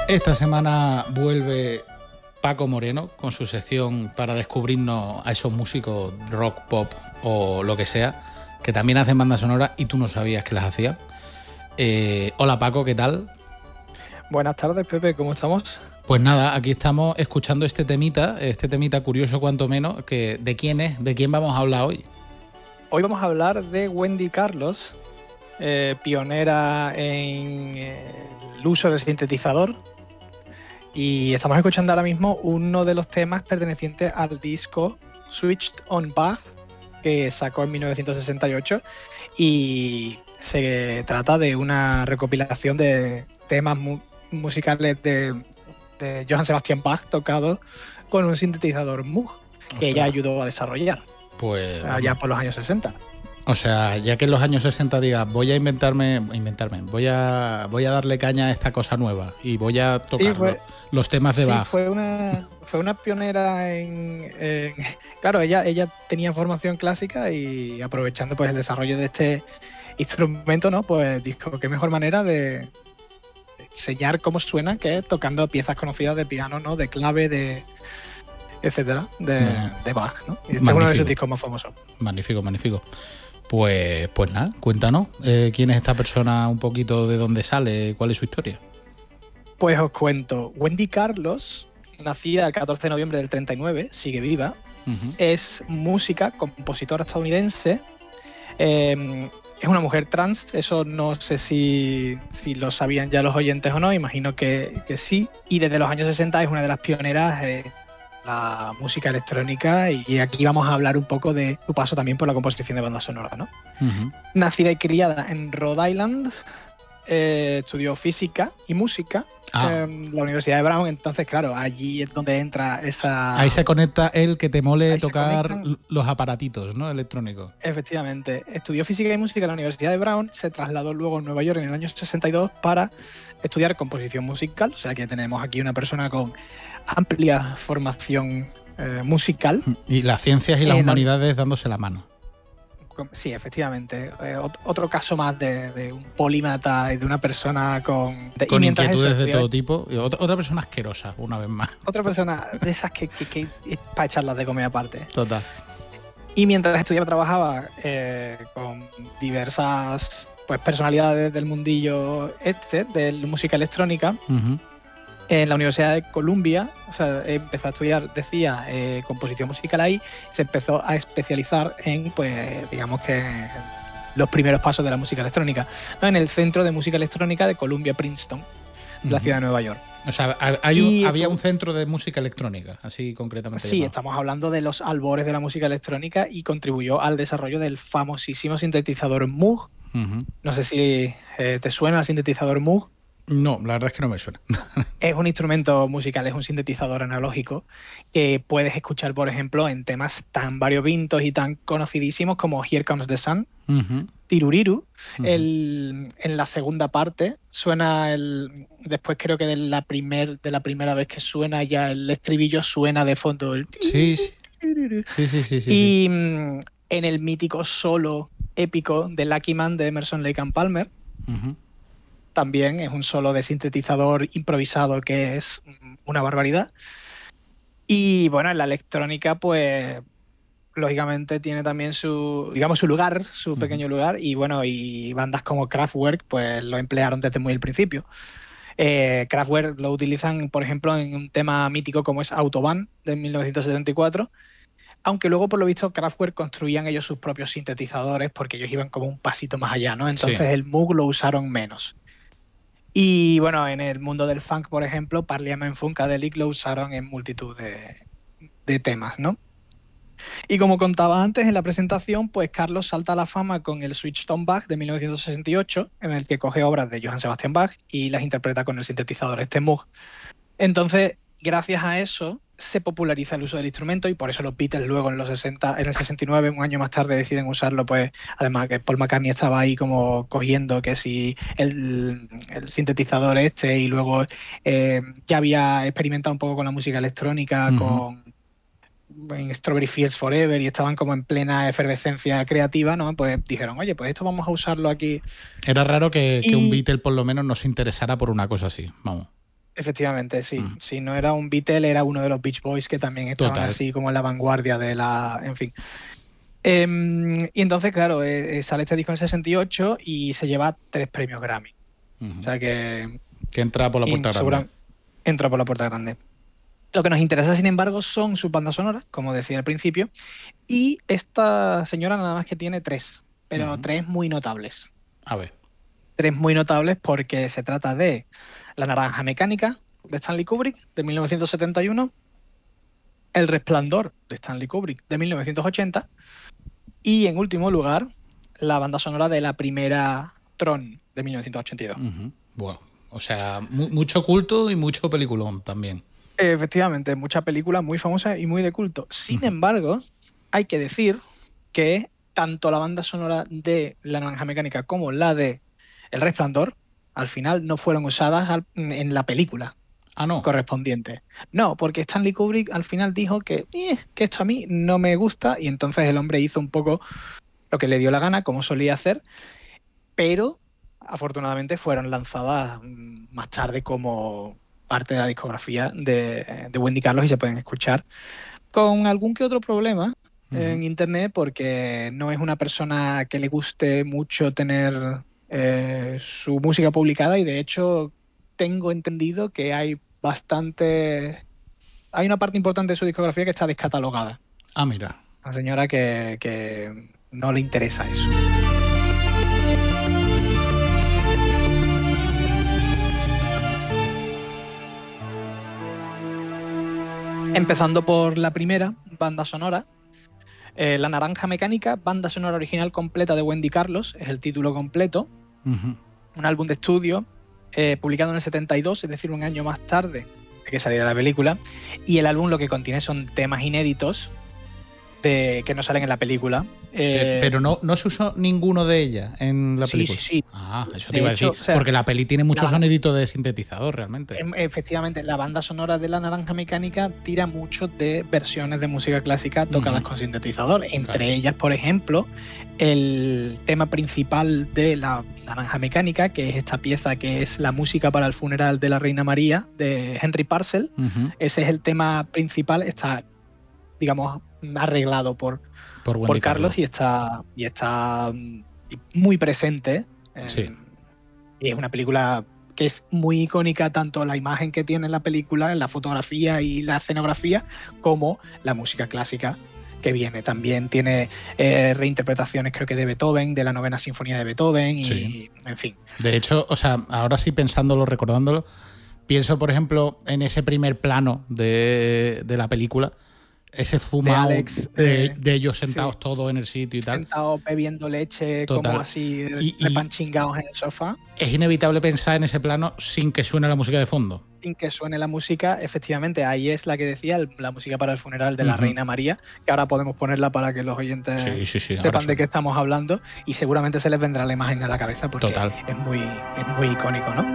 Esta semana vuelve Paco Moreno con su sección para descubrirnos a esos músicos rock, pop o lo que sea, que también hacen bandas sonoras y tú no sabías que las hacían. Hola Paco, ¿qué tal? Buenas tardes, Pepe, ¿cómo estamos? Pues nada, aquí estamos escuchando este temita curioso cuanto menos, que ¿de quién es? ¿De quién vamos a hablar hoy? Hoy vamos a hablar de Wendy Carlos, pionera en el uso del sintetizador. Y estamos escuchando ahora mismo uno de los temas pertenecientes al disco Switched on Bach, que sacó en 1968. Y se trata de una recopilación de temas musicales de Johann Sebastian Bach tocados con un sintetizador Moog, que ella ayudó a desarrollar. Pues allá por los años 60. O sea, ya que en los años 60 digas, voy a inventarme, voy a darle caña a esta cosa nueva y voy a tocar los temas de Bach. Fue una pionera en claro, ella tenía formación clásica y aprovechando pues el desarrollo de este instrumento, ¿no? Pues dijo, qué mejor manera de enseñar cómo suena que tocando piezas conocidas de piano, ¿no? De clave, de etcétera, de Bach, ¿no? Y este es uno de sus discos más famosos. Magnífico. Pues nada, cuéntanos quién es esta persona, un poquito de dónde sale, cuál es su historia. Pues os cuento. Wendy Carlos, nacida el 14 de noviembre del 39, sigue viva. Es música, compositora estadounidense. Es una mujer trans, eso no sé si lo sabían ya los oyentes o no, imagino que sí. Y desde los años 60 es una de las pioneras de la música electrónica, y aquí vamos a hablar un poco de su paso también por la composición de bandas sonoras, ¿no? Nacida y criada en Rhode Island, estudió física y música en la Universidad de Brown. Entonces, claro, allí es donde entra esa... Ahí se conecta el que te mole tocar los aparatitos, ¿no? Electrónicos. Efectivamente. Estudió física y música en la Universidad de Brown, se trasladó luego a Nueva York en el año 62 para estudiar composición musical. O sea que tenemos aquí una persona con amplia formación musical. Y las ciencias y las humanidades dándose la mano. Sí, efectivamente. Otro caso más de un polímata y de una persona con inquietudes de todo tipo. Y otra persona asquerosa, una vez más. Otra persona de esas que para echarlas de comer aparte. Total. Y mientras estudiaba, trabajaba con diversas personalidades del mundillo de la música electrónica. En la Universidad de Columbia, o sea, empezó a estudiar, decía, composición musical ahí, se empezó a especializar en, pues, digamos que los primeros pasos de la música electrónica, ¿no? En el Centro de Música Electrónica de Columbia Princeton, la ciudad de Nueva York. O sea, había un centro de música electrónica, así concretamente. Sí, llamado. Estamos hablando de los albores de la música electrónica y contribuyó al desarrollo del famosísimo sintetizador Moog. No sé si te suena el sintetizador Moog. No, la verdad es que no me suena. Es un instrumento musical, es un sintetizador analógico que puedes escuchar, por ejemplo, en temas tan variopintos y tan conocidísimos como Here Comes the Sun, Tiruriru. En la segunda parte suena después creo que de la primera vez que suena ya el estribillo suena de fondo el... Sí. Y en el mítico solo épico de Lucky Man de Emerson, Lake and Palmer, también es un solo de sintetizador improvisado que es una barbaridad. Y bueno, en la electrónica, pues lógicamente tiene también su lugar, su pequeño lugar, y bueno, y bandas como Kraftwerk pues lo emplearon desde muy el principio. Kraftwerk lo utilizan, por ejemplo, en un tema mítico como es Autobahn de 1974, aunque luego, por lo visto, Kraftwerk construían ellos sus propios sintetizadores porque ellos iban como un pasito más allá, ¿no? Entonces el Moog lo usaron menos. Y bueno, en el mundo del funk, por ejemplo, Parliament Funkadelic lo usaron en multitud de temas, ¿no? Y como contaba antes en la presentación, pues Carlos salta a la fama con el Switched on Bach de 1968, en el que coge obras de Johann Sebastian Bach y las interpreta con el sintetizador Moog. Entonces, gracias a eso, se populariza el uso del instrumento, y por eso los Beatles luego en el 69, un año más tarde, deciden usarlo, pues además que Paul McCartney estaba ahí como cogiendo que si el sintetizador y luego ya había experimentado un poco con la música electrónica, en Strawberry Fields Forever, y estaban como en plena efervescencia creativa, ¿no? Pues dijeron, oye, pues esto vamos a usarlo aquí. Era raro que un Beatle por lo menos no se interesara por una cosa así, vamos. Efectivamente, sí. Si no era un Beatle, era uno de los Beach Boys que también estaban así como en la vanguardia de la... En fin. Y entonces, claro, sale este disco en el 68 y se lleva 3 premios Grammy. O sea que entra por la puerta grande. Entra por la puerta grande. Lo que nos interesa, sin embargo, son sus bandas sonoras, como decía al principio, y esta señora nada más que tiene 3, pero 3 muy notables. A ver. 3 muy notables porque se trata de La Naranja Mecánica, de Stanley Kubrick, de 1971, El Resplandor, de Stanley Kubrick, de 1980, y en último lugar, la banda sonora de la primera Tron, de 1982. Bueno, o sea, mucho culto y mucho peliculón también. Efectivamente, mucha película muy famosa y muy de culto. Sin embargo, hay que decir que tanto la banda sonora de La Naranja Mecánica como la de El Resplandor, al final no fueron usadas en la película correspondiente. No, porque Stanley Kubrick al final dijo que esto a mí no me gusta, y entonces el hombre hizo un poco lo que le dio la gana, como solía hacer, pero afortunadamente fueron lanzadas más tarde como parte de la discografía de Wendy Carlos y se pueden escuchar con algún que otro problema en internet, porque no es una persona que le guste mucho tener su música publicada, y de hecho tengo entendido que hay una parte importante de su discografía que está descatalogada. Ah, mira. Una señora que no le interesa eso. Empezando por la primera, banda sonora. La Naranja Mecánica, banda sonora original completa de Wendy Carlos, es el título completo. Un álbum de estudio publicado en el 72, es decir, un año más tarde de que saliera la película. Y el álbum lo que contiene son temas inéditos que no salen en la película. Pero no se usó ninguno de ellas en la película. Sí. Ah, eso te iba a decir. O sea, porque la peli tiene mucho sonidito de sintetizador, realmente. Efectivamente, la banda sonora de La Naranja Mecánica tira mucho de versiones de música clásica tocadas con sintetizador. Entre ellas, por ejemplo, el tema principal de La Naranja Mecánica, que es esta pieza que es la música para el funeral de la Reina María, de Henry Purcell. Ese es el tema principal. Está, digamos, arreglado por Carlos y está muy presente. Y es una película que es muy icónica, tanto la imagen que tiene en la película, en la fotografía y la escenografía, como la música clásica que viene. También tiene reinterpretaciones, creo que de Beethoven, de la Novena Sinfonía de Beethoven, y en fin. De hecho, o sea, ahora sí pensándolo, recordándolo, pienso, por ejemplo, en ese primer plano de la película, ese fumado de ellos sentados todos en el sitio y tal. Sentados bebiendo leche, como así, repanchingados en el sofá. Es inevitable pensar en ese plano sin que suene la música de fondo. Sin que suene la música, efectivamente, ahí es la que decía, la música para el funeral de la Reina María, que ahora podemos ponerla para que los oyentes sepan de qué estamos hablando, y seguramente se les vendrá la imagen a la cabeza porque es muy icónico, ¿no?